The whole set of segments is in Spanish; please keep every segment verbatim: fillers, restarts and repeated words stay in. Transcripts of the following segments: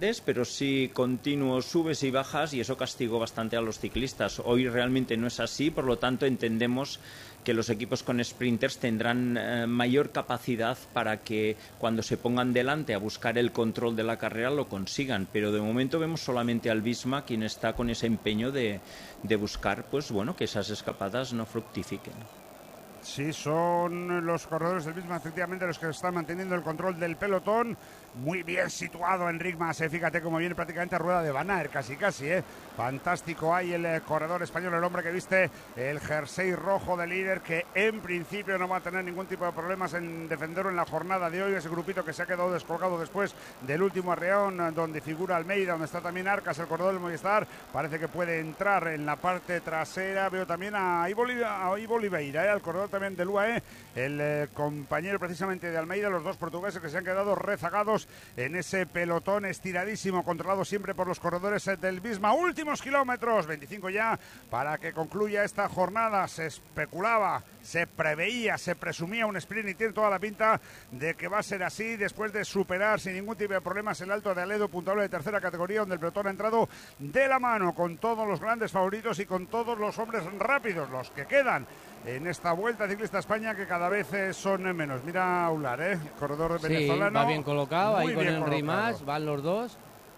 grandes, pero sí continuos subes y bajas, y eso castigó bastante a los ciclistas. Hoy realmente no es así, por lo tanto entendemos que los equipos con sprinters tendrán eh, mayor capacidad para que cuando se pongan delante a buscar el control de la carrera lo consigan, pero de momento vemos solamente al Visma quien está con ese empeño de, de buscar, pues bueno, que esas escapadas no fructifiquen. Sí, son los corredores del Visma efectivamente los que están manteniendo el control del pelotón. Muy bien situado Enric Mas, eh. Fíjate cómo viene prácticamente a rueda de Van Aert, casi casi, ¿eh? Fantástico ahí el eh, corredor español, el hombre que viste el jersey rojo de líder, que en principio no va a tener ningún tipo de problemas en defenderlo en la jornada de hoy. Ese grupito que se ha quedado descolgado después del último arreón, donde figura Almeida, donde está también Arcas, el corredor del Movistar, parece que puede entrar en la parte trasera. Veo también a Ivo, a Ivo Oliveira, ¿eh? Al corredor también del U A E, el eh, compañero precisamente de Almeida, los dos portugueses que se han quedado rezagados en ese pelotón estiradísimo, controlado siempre por los corredores del Visma. Últimos kilómetros, veinticinco ya, para que concluya esta jornada. Se especulaba, se preveía, se presumía un sprint y tiene toda la pinta de que va a ser así, después de superar sin ningún tipo de problemas el Alto de Aledo, puntuable de tercera categoría, donde el pelotón ha entrado de la mano con todos los grandes favoritos y con todos los hombres rápidos, los que quedan en esta Vuelta Ciclista a España, que cada vez son menos. Mira a Aular, ¿eh? Corredor sí, venezolano. Va bien colocado, ahí con Enric Mas, van los dos.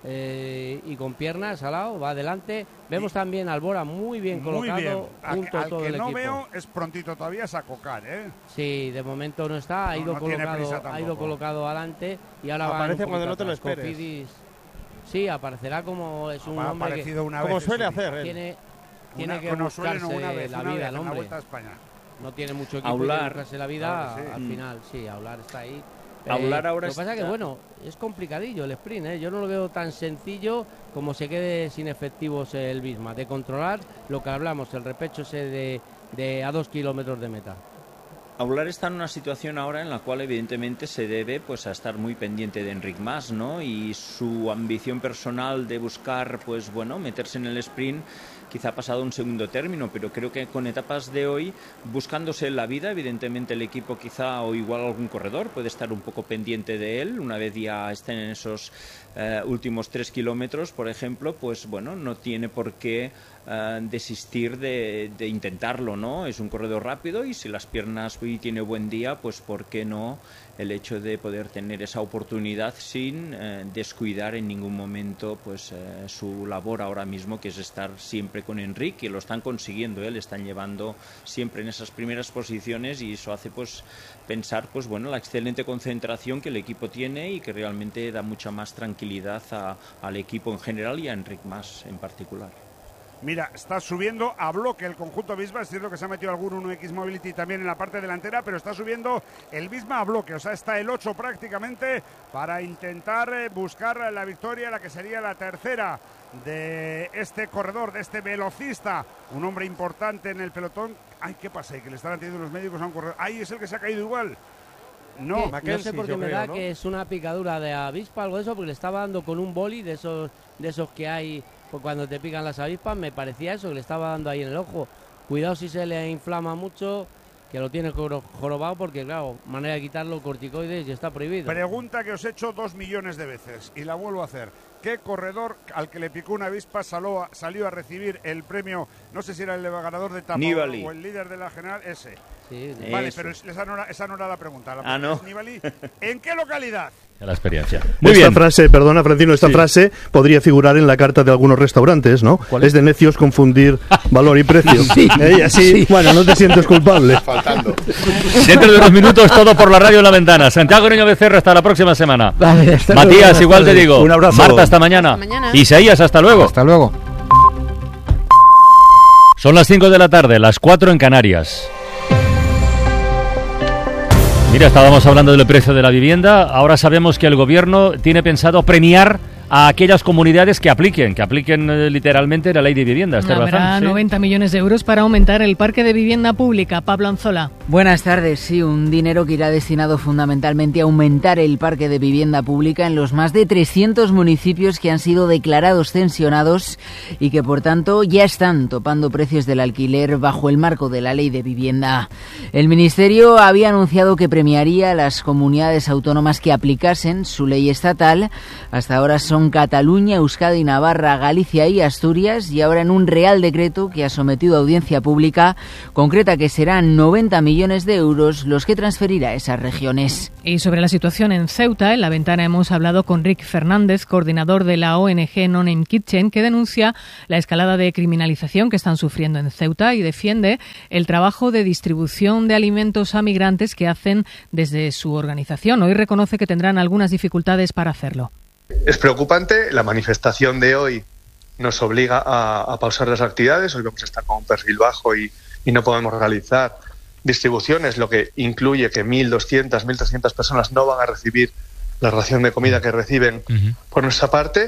Eh, y con piernas al lado, va adelante. Vemos y también a Albora muy bien colocado, muy bien. junto Al, a todo al que el no equipo. Veo es prontito todavía Sacocar, ¿eh? Sí, de momento no está, ha ido, no, no colocado, ha ido colocado adelante y ahora aparece va cuando no te lo esperes. Cofidis. Sí, aparecerá como es un ha hombre que, una como vez suele hacer. Tiene, tiene una, que buscarse una vez, la una vida, vez, el hombre. Vuelta a España. No tiene mucho equipo, Aular, que buscarse la vida, claro que sí. al mm. final, sí, Aular está ahí. Aular eh, ahora lo que pasa es que, bueno, es complicadillo el sprint, ¿eh? Yo no lo veo tan sencillo como se quede sin efectivos el Visma, de controlar lo que hablamos, el repecho ese de, de a dos kilómetros de meta. Aular está en una situación ahora en la cual evidentemente se debe pues a estar muy pendiente de Enric Mas, ¿no? Y su ambición personal de buscar, pues bueno, meterse en el sprint quizá ha pasado a un segundo término, pero creo que con etapas de hoy, buscándose la vida, evidentemente el equipo quizá o igual algún corredor puede estar un poco pendiente de él, una vez ya estén en esos eh, últimos tres kilómetros, por ejemplo, pues bueno, no tiene por qué eh, desistir de, de intentarlo, ¿no? Es un corredor rápido y si las piernas hoy tiene buen día, pues por qué no el hecho de poder tener esa oportunidad sin eh, descuidar en ningún momento pues eh, su labor ahora mismo, que es estar siempre con Enric, que lo están consiguiendo, ¿eh? Le están llevando siempre en esas primeras posiciones y eso hace pues pensar pues bueno la excelente concentración que el equipo tiene y que realmente da mucha más tranquilidad a, al equipo en general y a Enric Mas en particular. Mira, está subiendo a bloque el conjunto Visma. Es cierto que se ha metido algún uno equis Mobility también en la parte delantera, pero está subiendo el Visma a bloque. O sea, está el ocho prácticamente para intentar buscar la victoria, la que sería la tercera de este corredor, de este velocista. Un hombre importante en el pelotón. Ay, ¿qué pasa? ¿Y que le están atendiendo los médicos a un corredor? Ahí es el que se ha caído igual. No, eh, no sé por qué me creo, da ¿no? que es una picadura de avispa, algo de eso, porque le estaba dando con un boli de esos, de esos que hay pues cuando te pican las avispas. Me parecía eso, que le estaba dando ahí en el ojo. Cuidado si se le inflama mucho, que lo tiene jorobado, porque claro, manera de quitarlo, corticoides, y está prohibido. Pregunta que os he hecho dos millones de veces y la vuelvo a hacer. ¿Qué corredor al que le picó una avispa salió a, salió a recibir el premio? No sé si era el ganador de etapa o el líder de la general, ese. Sí, vale, eso. pero esa no, era, esa no era la pregunta. La ah, pregunta ¿no? es Nibali. ¿En qué localidad? La experiencia. Muy esta bien. frase, perdona Francino, esta Sí. frase podría figurar en la carta de algunos restaurantes, ¿no? Es de necios confundir valor y precio. Sí. ¿Eh? Y así, sí. Bueno, no te sientes culpable. Faltando. Dentro de unos minutos, todo por la radio en la ventana. Santiago Niño Becerra, hasta la próxima semana. Vale, hasta Matías, luego, igual te digo. Un abrazo. Marta, hasta mañana. Hasta mañana. Isaías, hasta luego. Hasta luego. Son las cinco de la tarde, las cuatro en Canarias. Mira, estábamos hablando del precio de la vivienda. Ahora sabemos que el gobierno tiene pensado premiar a aquellas comunidades que apliquen, que apliquen eh, literalmente la ley de vivienda. Esther Habrá Bazán, ¿sí? noventa millones de euros para aumentar el parque de vivienda pública. Pablo Anzola. Buenas tardes. Sí, un dinero que irá destinado fundamentalmente a aumentar el parque de vivienda pública en los más de trescientos municipios que han sido declarados censionados y que, por tanto, ya están topando precios del alquiler bajo el marco de la ley de vivienda. El Ministerio había anunciado que premiaría a las comunidades autónomas que aplicasen su ley estatal. Hasta ahora son son Cataluña, Euskadi, Navarra, Galicia y Asturias, y ahora en un Real Decreto que ha sometido a audiencia pública concreta que serán noventa millones de euros los que transferirá a esas regiones. Y sobre la situación en Ceuta, en La Ventana hemos hablado con Rick Fernández, coordinador de la O N G No Name Kitchen, que denuncia la escalada de criminalización que están sufriendo en Ceuta y defiende el trabajo de distribución de alimentos a migrantes que hacen desde su organización. Hoy reconoce que tendrán algunas dificultades para hacerlo. Es preocupante, la manifestación de hoy nos obliga a, a pausar las actividades, hoy vamos a estar con un perfil bajo y, y no podemos realizar distribuciones, lo que incluye que mil doscientas, mil trescientas personas no van a recibir la ración de comida que reciben uh-huh. por nuestra parte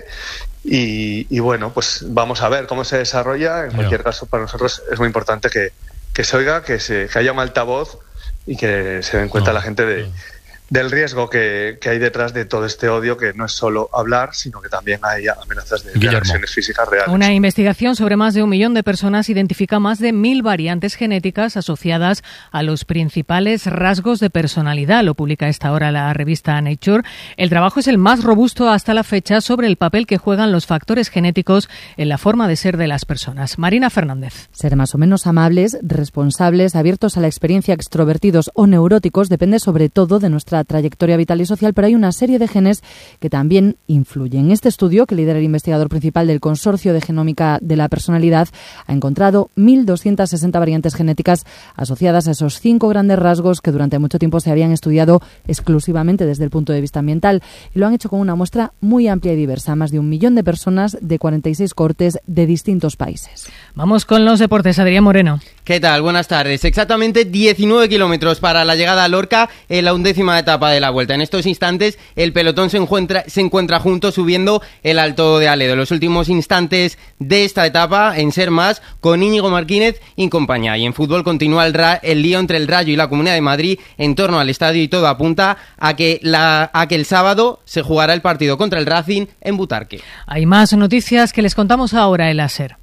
y, y bueno, pues vamos a ver cómo se desarrolla. En cualquier caso, para nosotros es muy importante que, que se oiga, que, se, que haya un altavoz y que se den cuenta no, la gente de... No. del riesgo que, que hay detrás de todo este odio, que no es solo hablar, sino que también hay amenazas de, de agresiones físicas reales. Una investigación sobre más de un millón de personas identifica más de mil variantes genéticas asociadas a los principales rasgos de personalidad. Lo publica a esta hora la revista Nature. El trabajo es el más robusto hasta la fecha sobre el papel que juegan los factores genéticos en la forma de ser de las personas. Marina Fernández. Ser más o menos amables, responsables, abiertos a la experiencia, extrovertidos o neuróticos depende sobre todo de nuestra trayectoria vital y social, pero hay una serie de genes que también influyen. Este estudio, que lidera el investigador principal del Consorcio de Genómica de la Personalidad, ha encontrado mil doscientas sesenta variantes genéticas asociadas a esos cinco grandes rasgos que durante mucho tiempo se habían estudiado exclusivamente desde el punto de vista ambiental, y lo han hecho con una muestra muy amplia y diversa, más de un millón de personas de cuarenta y seis cohortes de distintos países. Vamos con los deportes. Adrián Moreno. ¿Qué tal? Buenas tardes. Exactamente diecinueve kilómetros para la llegada a Lorca en la undécima etapa de la Vuelta. En estos instantes el pelotón se encuentra, se encuentra junto subiendo el Alto de Aledo. Los últimos instantes de esta etapa en Ser Más con Íñigo Martínez y compañía. Y en fútbol continúa el, ra- el lío entre el Rayo y la Comunidad de Madrid en torno al estadio, y todo apunta a que, la, a que el sábado se jugará el partido contra el Racing en Butarque. Hay más noticias que les contamos ahora en la SER.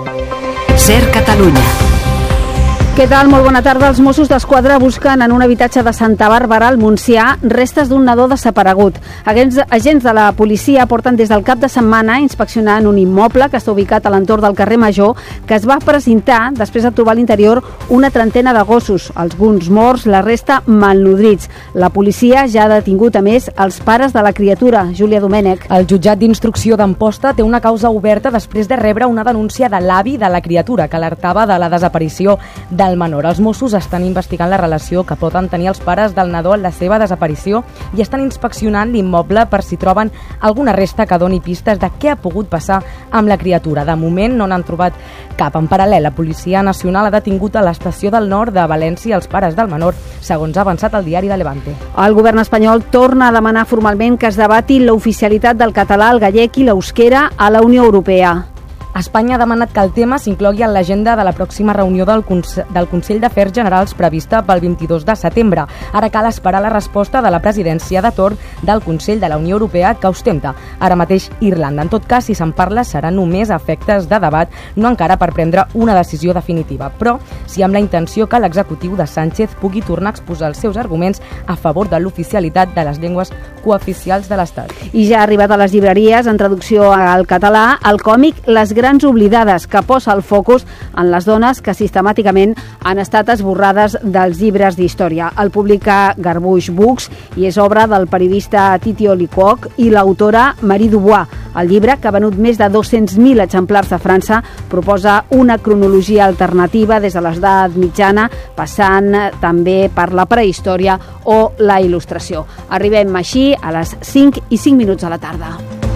SER Catalunya. Què tal? Molt bona tarda. Els Mossos d'Esquadra busquen en un habitatge de Santa Bàrbara, al Montsià, restes d'un nadó desaparegut. Aquests agents de la policia porten des del cap de setmana inspeccionant un immoble que està ubicat a l'entorn del carrer Major, que es va precintar després de trobar a l'interior una trentena de gossos, alguns morts, la resta malnodrits. La policia ja ha detingut, a més, els pares de la criatura. Júlia Domènech. El jutjat d'instrucció d'Amposta té una causa oberta després de rebre una denúncia de l'avi de la criatura, que alertava de la desaparició del menor. Els Mossos estan investigant la relació que poden tenir els pares del nadó en la seva desaparició i estan inspeccionant l'immoble per si troben alguna resta que doni pistes de què ha pogut passar amb la criatura. De moment no n'han trobat cap. En paral·lel, la Policia Nacional ha detingut a l'estació del nord de València els pares del menor, segons ha avançat el diari de Levante. El govern espanyol torna a demanar formalment que es debati l'oficialitat del català, el gallec i l'euskera a la Unió Europea. Espanya ha demanat que el tema s'inclogui en l'agenda de la pròxima reunió del, Conse- del Consell d'Afers Generals prevista pel vint-i-dos de setembre. Ara cal esperar la resposta de la presidència de torn del Consell de la Unió Europea, que ostenta ara mateix Irlanda. En tot cas, si se'n parla, serà només a efectes de debat, no encara per prendre una decisió definitiva. Però sí amb la intenció que l'executiu de Sánchez pugui tornar a exposar els seus arguments a favor de l'oficialitat de les llengües cooficials de l'Estat. I ja ha arribat a les llibreries, en traducció al català, el còmic Les grans oblidades, que posa el focus en les dones que sistemàticament han estat esborrades dels llibres d'història. El publica Garbuix Books i és obra del periodista Titi Olicoc i l'autora Marie Dubois. El llibre, que ha venut més de dos-cents mil exemplars a França, proposa una cronologia alternativa des de l'edat mitjana, passant també per la prehistòria o la il·lustració. Arribem així a les cinc i cinc minuts de la tarda.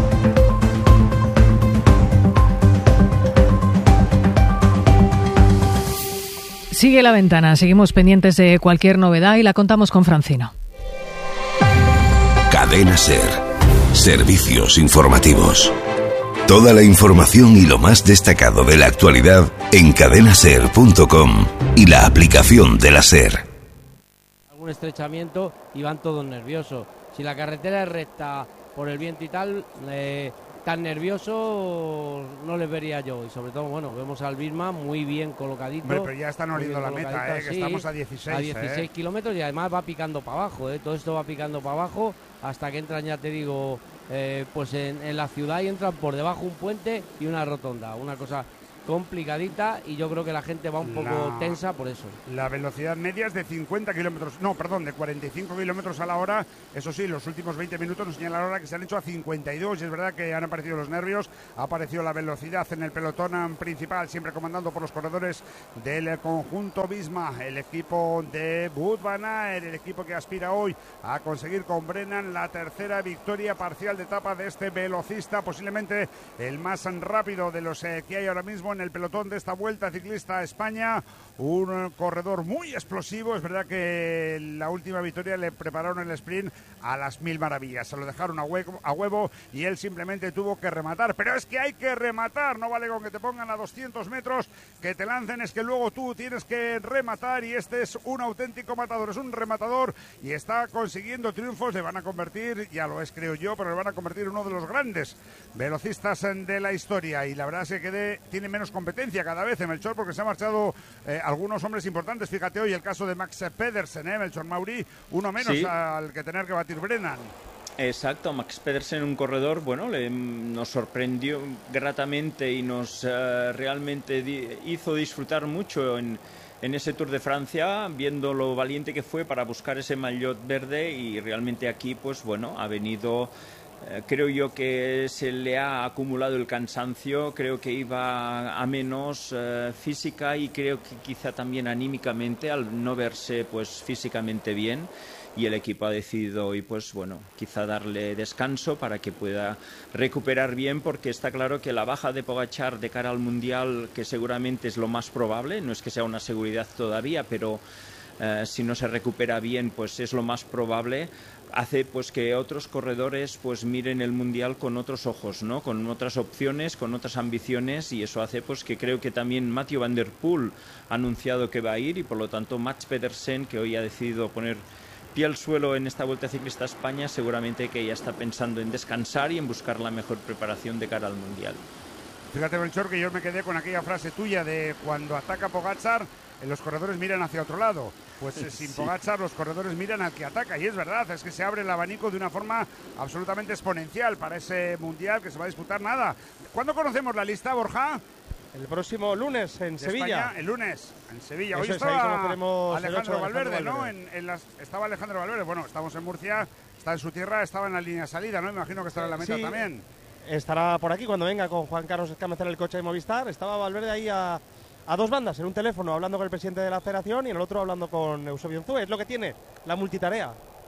Sigue La Ventana, seguimos pendientes de cualquier novedad y la contamos con Francino. Cadena SER. Servicios informativos. Toda la información y lo más destacado de la actualidad en cadena ser punto com y la aplicación de la SER. Algún estrechamiento y van todos nerviosos. Si la carretera es recta por el viento y tal, eh, tan nervioso no les vería yo. Y sobre todo, bueno, vemos al Bisma muy bien colocadito. Hombre, pero ya están oliendo la meta, eh, que sí, estamos a dieciséis. A dieciséis eh. kilómetros y además va picando para abajo, eh, todo esto va picando para abajo hasta que entran, ya te digo, eh, pues en, en la ciudad y entran por debajo un puente y una rotonda, una cosa complicadita, y yo creo que la gente va un poco La- tensa por eso. La velocidad media es de cincuenta kilómetros, no, perdón, de cuarenta y cinco kilómetros a la hora. Eso sí, los últimos veinte minutos nos señala la hora que se han hecho a cincuenta y dos, y es verdad que han aparecido los nervios, ha aparecido la velocidad en el pelotón principal, siempre comandando por los corredores del conjunto Visma, el equipo de Wout van Aert, el equipo que aspira hoy a conseguir con Brennan la tercera victoria parcial de etapa de este velocista, posiblemente el más rápido de los eh, que hay ahora mismo en el pelotón de esta Vuelta Ciclista a España. Un corredor muy explosivo. Es verdad que la última victoria le prepararon el sprint a las mil maravillas, se lo dejaron a huevo, a huevo y él simplemente tuvo que rematar, pero es que hay que rematar, no vale con que te pongan a doscientos metros, que te lancen, es que luego tú tienes que rematar, y este es un auténtico matador, es un rematador y está consiguiendo triunfos. Le van a convertir, ya lo es creo yo, pero le van a convertir en uno de los grandes velocistas de la historia, y la verdad es que quede, tiene menos competencia cada vez en Melchor, porque se han marchado eh, algunos hombres importantes. Fíjate hoy el caso de Max Pedersen, ¿eh? Melchor Mauri, uno menos Sí. al que tener que batir Brennan. Exacto, Max Pedersen, un corredor, bueno, le, nos sorprendió gratamente y nos eh, realmente di, hizo disfrutar mucho en, en ese Tour de Francia, viendo lo valiente que fue para buscar ese maillot verde, y realmente aquí, pues bueno, ha venido... Eh, creo yo que se le ha acumulado el cansancio, creo que iba a menos eh, física, y creo que quizá también anímicamente, al no verse pues físicamente bien, y el equipo ha decidido hoy pues bueno, quizá darle descanso para que pueda recuperar bien, porque está claro que la baja de Pogačar de cara al Mundial, que seguramente es lo más probable, no es que sea una seguridad todavía, pero eh, si no se recupera bien pues es lo más probable, hace pues que otros corredores pues miren el Mundial con otros ojos, ¿no? Con otras opciones, con otras ambiciones, y eso hace pues que creo que también Mathieu van der Poel ha anunciado que va a ir, y por lo tanto Max Pedersen, que hoy ha decidido poner pie al suelo en esta Vuelta Ciclista a España, seguramente que ya está pensando en descansar y en buscar la mejor preparación de cara al Mundial. Fíjate, Melchor, que yo me quedé con aquella frase tuya de cuando ataca Pogačar, los corredores miran hacia otro lado. Pues eh, sin Sí. Pogačar los corredores miran al que ataca, y es verdad, es que se abre el abanico de una forma absolutamente exponencial para ese Mundial que se va a disputar. Nada. ¿Cuándo conocemos la lista, Borja? El próximo lunes en De Sevilla. España, el lunes, en Sevilla. Eso Hoy es, ahí estaba conoceremos el Alejandro ocho de Valverde, Alejandro ¿no? Valverde. En, en las, estaba Alejandro Valverde. Bueno, estamos en Murcia, está en su tierra, estaba en la línea de salida, ¿no? Me imagino que estará en la meta Sí, también. Estará por aquí cuando venga con Juan Carlos Escamacera, el coche de Movistar. Estaba Valverde ahí a, a dos bandas, en un teléfono hablando con el presidente de la federación y en el otro hablando con Eusebio Unzúe. Es lo que tiene la multitarea.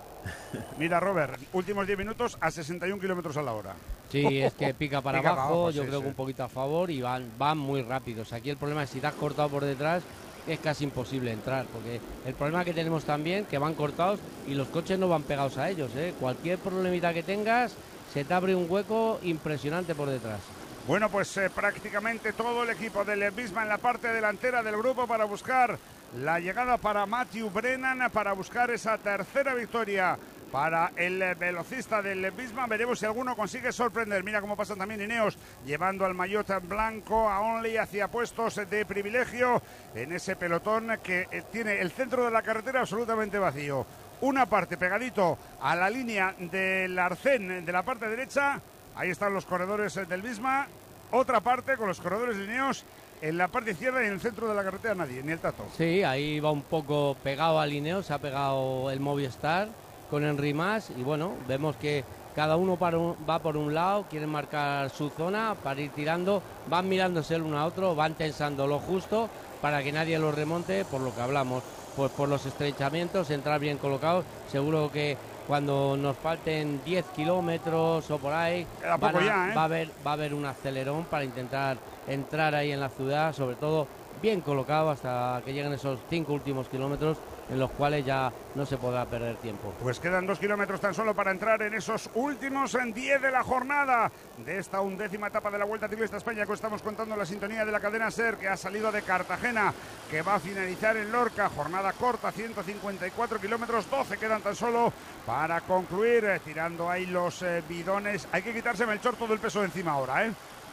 Mira, Robert, últimos diez minutos a sesenta y un kilómetros a la hora. Sí, es que pica para Pica abajo, para abajo, yo sí, creo sí. que un poquito a favor, y van, van muy rápidos. Aquí el problema es si te has cortado por detrás, es casi imposible entrar, porque el problema que tenemos también, que van cortados y los coches no van pegados a ellos, ¿eh? Cualquier problemita que tengas, se te abre un hueco impresionante por detrás. Bueno, pues eh, prácticamente todo el equipo del Visma en la parte delantera del grupo para buscar la llegada para Mathieu Brennan, para buscar esa tercera victoria para el eh, velocista del Visma. Veremos si alguno consigue sorprender. Mira cómo pasan también Ineos, llevando al maillot blanco a Onley hacia puestos de privilegio en ese pelotón que eh, tiene el centro de la carretera absolutamente vacío. Una parte pegadito a la línea del Arcén de la parte derecha, ahí están los corredores del Visma. Otra parte con los corredores de Ineos en la parte izquierda, y en el centro de la carretera nadie, ni el Tato. Sí, ahí va un poco pegado al Ineos, se ha pegado el Movistar con Henry Mas, y bueno, vemos que cada uno para un- va por un lado, quieren marcar su zona para ir tirando, van mirándose el uno a otro, van tensando lo justo para que nadie los remonte, por lo que hablamos, pues por los estrechamientos, entrar bien colocados. Seguro que cuando nos falten diez kilómetros o por ahí, Queda van poco a- ya, ¿eh? va a haber va a haber un acelerón para intentar entrar ahí en la ciudad, sobre todo bien colocado hasta que lleguen esos cinco últimos kilómetros, en los cuales ya no se podrá perder tiempo. Pues quedan dos kilómetros tan solo para entrar en esos últimos en diez de la jornada de esta undécima etapa de la Vuelta Ciclista a España, que estamos contando la sintonía de la cadena SER, que ha salido de Cartagena, que va a finalizar en Lorca. Jornada corta, ciento cincuenta y cuatro kilómetros, doce quedan tan solo para concluir, eh, tirando ahí los eh, bidones. Hay que quitarse, Melchor, todo el peso de encima ahora, ¿eh?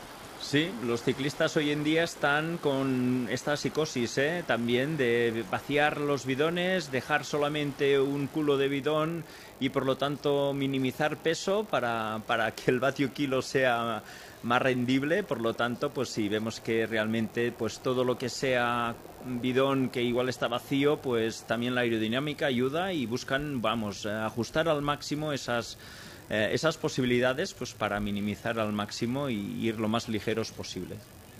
Sí, los ciclistas hoy en día están con esta psicosis, ¿eh? También de vaciar los bidones, dejar solamente un culo de bidón y por lo tanto minimizar peso para, para que el vatio kilo sea más rendible. Por lo tanto, pues sí, vemos que realmente pues todo lo que sea bidón que igual está vacío, pues también la aerodinámica ayuda y buscan, vamos, ajustar al máximo esas Eh, esas posibilidades pues para minimizar al máximo y ir lo más ligeros posible.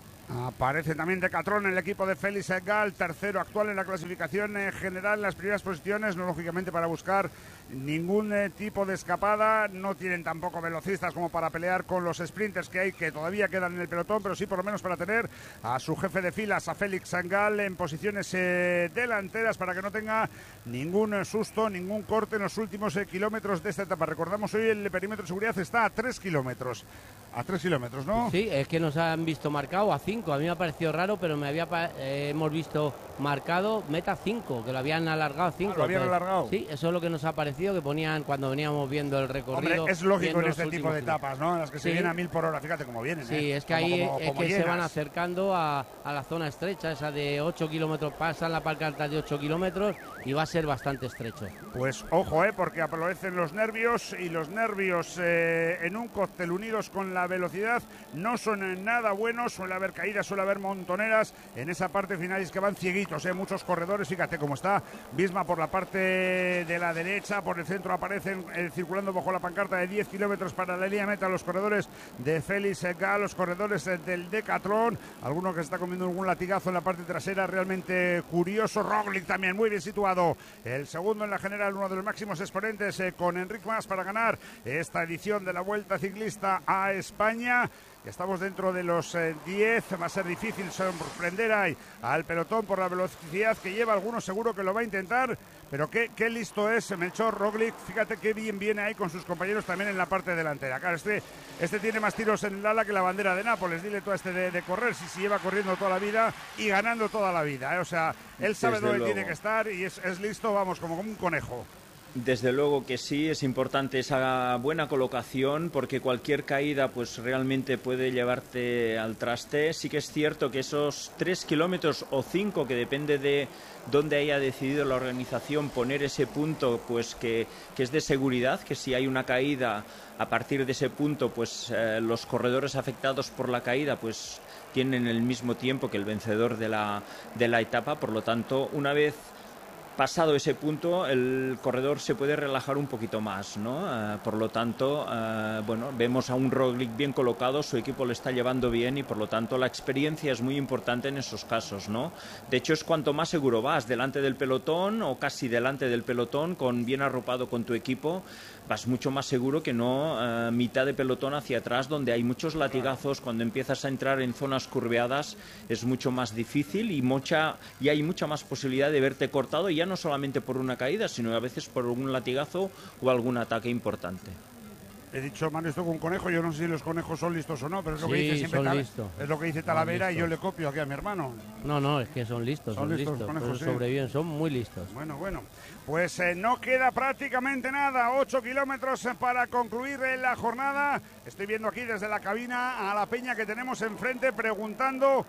Aparece también Decathlon en el equipo de Félix Gal, tercero actual en la clasificación eh, general, en las primeras posiciones, no lógicamente para buscar ningún eh, tipo de escapada. No tienen tampoco velocistas como para pelear con los sprinters que hay, que todavía quedan en el pelotón, pero sí por lo menos para tener a su jefe de filas, a Félix Gal, en posiciones eh, delanteras para que no tenga ningún eh, susto, ningún corte en los últimos eh, kilómetros de esta etapa. Recordamos, hoy el perímetro de seguridad está a tres kilómetros. A tres kilómetros, ¿no? Sí, es que nos han visto marcado a cinco. A mí me ha parecido raro, pero me había eh, hemos visto marcado meta cinco, que lo habían alargado a cinco. Ah, ¿lo habían pues, alargado? Sí, eso es lo que nos ha parecido, que ponían cuando veníamos viendo el recorrido. Hombre, es lógico en este tipo de kilómetros. etapas, ¿no? En las que se Sí. vienen a mil por hora, fíjate cómo vienen. Sí, ¿eh? es que como, ahí como, es como que llenas. se van acercando a, a la zona estrecha, esa de ocho kilómetros, pasan la pancarta de ocho kilómetros y va a ser bastante estrecho. Pues ojo, ¿eh? Porque aparecen los nervios, y los nervios eh, en un cóctel unidos con la velocidad no son nada buenos. Suele haber caídas, suele haber montoneras en esa parte final, y es que van cieguitos, ¿eh? Muchos corredores, fíjate cómo está Visma por la parte de la derecha, por el centro aparecen eh, circulando bajo la pancarta de diez kilómetros para la línea meta los corredores de Félix Gal, los corredores eh, del Decathlon, alguno que se está comiendo algún latigazo en la parte trasera, realmente curioso. Roglic también muy bien situado, el segundo en la general, uno de los máximos exponentes eh, con Enric Mas para ganar esta edición de la Vuelta Ciclista a España. Estamos dentro de los diez, eh, va a ser difícil sorprender ahí al pelotón por la velocidad que lleva. Algunos seguro que lo va a intentar, pero qué, qué listo es Melchor Roglic. Fíjate qué bien viene ahí con sus compañeros también en la parte delantera. Claro, este, este tiene más tiros en el ala que la bandera de Nápoles. Dile tú a este de, de correr, si se lleva corriendo toda la vida y ganando toda la vida, ¿eh? O sea, él sabe Desde dónde luego. tiene que estar y es, es listo, vamos, como, como un conejo. Desde luego que sí, es importante esa buena colocación, porque cualquier caída pues realmente puede llevarte al traste. Sí que es cierto que esos tres kilómetros o cinco, que depende de dónde haya decidido la organización poner ese punto, pues que, que es de seguridad, que si hay una caída a partir de ese punto, pues eh, los corredores afectados por la caída pues tienen el mismo tiempo que el vencedor de la, de la etapa. Por lo tanto, una vez pasado ese punto, el corredor se puede relajar un poquito más, ¿no? Uh, por lo tanto, uh, bueno, vemos a un Roglic bien colocado, su equipo le está llevando bien y por lo tanto la experiencia es muy importante en esos casos, ¿no? De hecho, es cuanto más seguro vas delante del pelotón o casi delante del pelotón, con bien arropado con tu equipo, vas mucho más seguro que no uh, mitad de pelotón hacia atrás, donde hay muchos latigazos. Cuando empiezas a entrar en zonas curveadas es mucho más difícil y mucha y hay mucha más posibilidad de verte cortado, ya no solamente por una caída, sino a veces por un latigazo o algún ataque importante. He dicho, Manu, esto con un conejo, yo no sé si los conejos son listos o no, pero es lo Sí, que dice siempre son Tal- listos. es lo que dice Talavera, y yo le copio aquí a mi hermano. No, no, es que son listos, Son son, listos, listos, conejos, por eso sí. sobreviven, son muy listos. Bueno, bueno, pues eh, no queda prácticamente nada, ocho kilómetros eh, para concluir eh, la jornada. Estoy viendo aquí desde la cabina a la peña que tenemos enfrente preguntando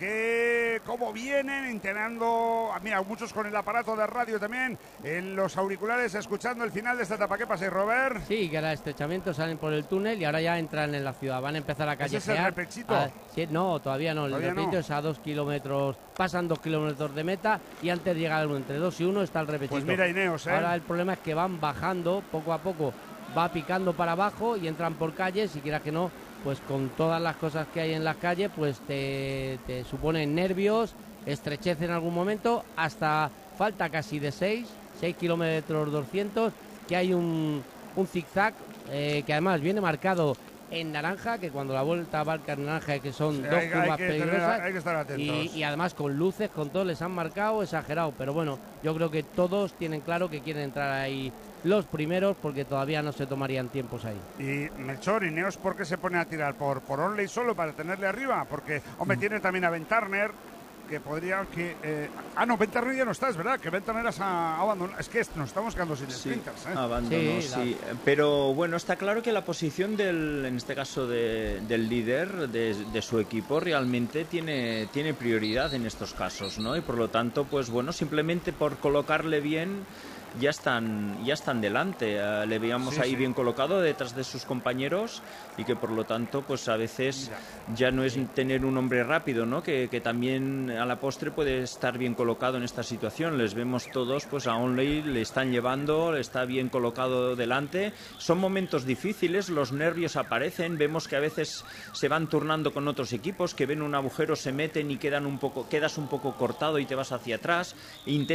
que cómo vienen, intentando, mira, muchos con el aparato de radio también, en los auriculares, escuchando el final de esta etapa. ¿Qué pasa, Robert? Sí, que era estrechamiento, salen por el túnel y ahora ya entran en la ciudad, van a empezar a ¿Ese callejear. es el repechito? Ah, sí, no, todavía no, ¿Todavía el repechito no? es a dos kilómetros, pasan dos kilómetros de meta y antes de llegar entre dos y uno está el repechito. Pues mira, Ineos, ¿eh? Ahora el problema es que van bajando poco a poco, va picando para abajo y entran por calles, si quieras que no, pues con todas las cosas que hay en las calles, pues te, te suponen nervios, estrechez en algún momento, hasta falta casi de seis kilómetros doscientos, que hay un, un zigzag eh, que además viene marcado en naranja, que cuando la vuelta marca en naranja, que son Sí, dos hay- hay curvas que tener- peligrosas, hay que estar atentos. y, y además con luces, con todo, les han marcado exagerado, pero bueno, yo creo que todos tienen claro que quieren entrar ahí los primeros, porque todavía no se tomarían tiempos ahí. Y Melchor, Ineos, ¿por qué se pone a tirar? ¿Por, por Onley solo para tenerle arriba? Porque, hombre, tiene también a Ben Turner. que podría que eh, ah no, Ben Turner ya no está, es verdad que Ben Turner ha abandonado, es que nos estamos quedando sin sí, sprinters, ¿eh? Abandonó, sí, sí. La... pero bueno, está claro que la posición del, en este caso de, del líder de, de su equipo realmente tiene, tiene prioridad en estos casos, ¿no? Y por lo tanto, pues bueno, simplemente por colocarle bien ya están ya están delante. Uh, le veíamos sí, ahí sí. bien colocado detrás de sus compañeros y que por lo tanto pues a veces Mira. ya no es sí. tener un hombre rápido, ¿no? Que, que también a la postre puede estar bien colocado en esta situación. Les vemos todos, pues a Onley le están llevando, está bien colocado delante. Son momentos difíciles, los nervios aparecen, vemos que a veces se van turnando con otros equipos, que ven un agujero, se meten y quedan un poco, quedas un poco cortado y te vas hacia atrás. Intent